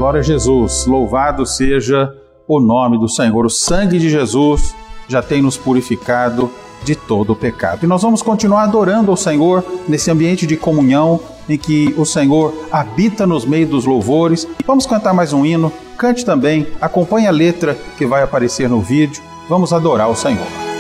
Glória a Jesus, louvado seja o nome do Senhor. O sangue de Jesus já tem nos purificado de todo o pecado. E nós vamos continuar adorando ao Senhor nesse ambiente de comunhão em que o Senhor habita nos meios dos louvores. Vamos cantar mais um hino, cante também, acompanhe a letra que vai aparecer no vídeo. Vamos adorar o Senhor.